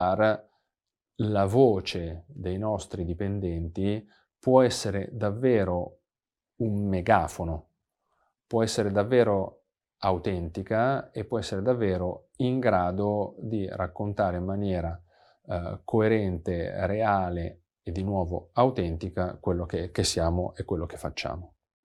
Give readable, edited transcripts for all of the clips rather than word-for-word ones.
la voce dei nostri dipendenti può essere davvero un megafono, può essere davvero autentica e può essere davvero in grado di raccontare in maniera coerente, reale e di nuovo autentica quello che siamo e quello che facciamo.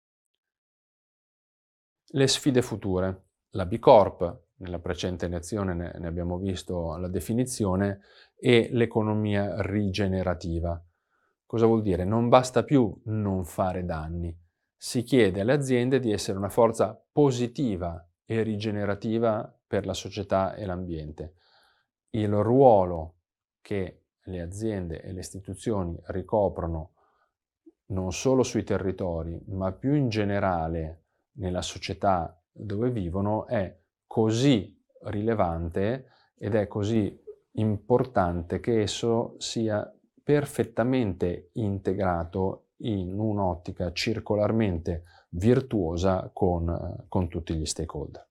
Le sfide future. La B Corp, nella precedente lezione ne abbiamo visto la definizione, e l'economia rigenerativa. Cosa vuol dire? Non basta più non fare danni. Si chiede alle aziende di essere una forza positiva e rigenerativa per la società e l'ambiente. Il ruolo che le aziende e le istituzioni ricoprono non solo sui territori, ma più in generale nella società dove vivono è così rilevante ed è così importante che esso sia perfettamente integrato in un'ottica circolarmente virtuosa con tutti gli stakeholder.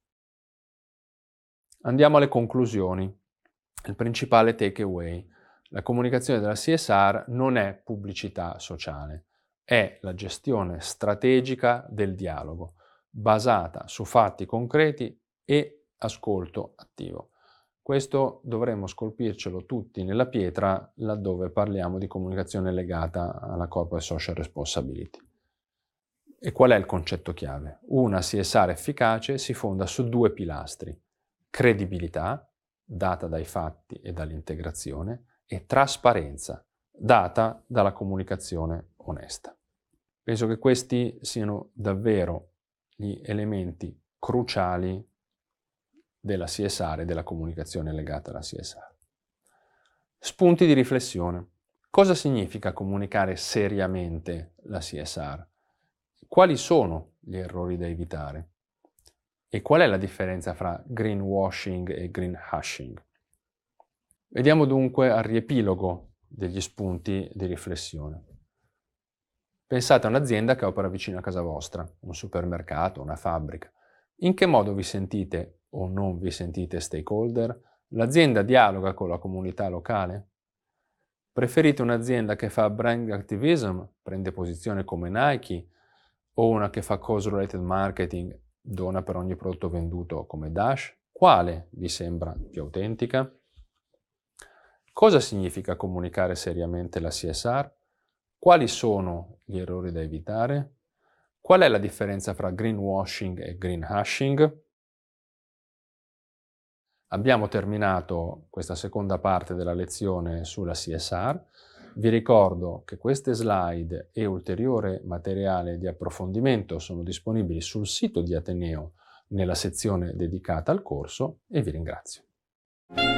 Andiamo alle conclusioni. Il principale takeaway: la comunicazione della CSR non è pubblicità sociale, è la gestione strategica del dialogo, basata su fatti concreti e ascolto attivo. Questo dovremmo scolpircelo tutti nella pietra laddove parliamo di comunicazione legata alla corporate social responsibility. E qual è il concetto chiave? Una CSR efficace si fonda su due pilastri: credibilità, data dai fatti e dall'integrazione, e trasparenza, data dalla comunicazione onesta. Penso che questi siano davvero gli elementi cruciali della CSR e della comunicazione legata alla CSR. Spunti di riflessione. Cosa significa comunicare seriamente la CSR? Quali sono gli errori da evitare? E qual è la differenza fra greenwashing e greenhushing? Vediamo dunque al riepilogo degli spunti di riflessione. Pensate a un'azienda che opera vicino a casa vostra, un supermercato, una fabbrica. In che modo vi sentite o non vi sentite stakeholder? L'azienda dialoga con la comunità locale? Preferite un'azienda che fa brand activism, prende posizione come Nike, o una che fa cause-related marketing, dona per ogni prodotto venduto come Dash? Quale vi sembra più autentica? Cosa significa comunicare seriamente la CSR? Quali sono gli errori da evitare? Qual è la differenza fra greenwashing e greenhushing? Abbiamo terminato questa seconda parte della lezione sulla CSR. Vi ricordo che queste slide e ulteriore materiale di approfondimento sono disponibili sul sito di Ateneo nella sezione dedicata al corso, e vi ringrazio.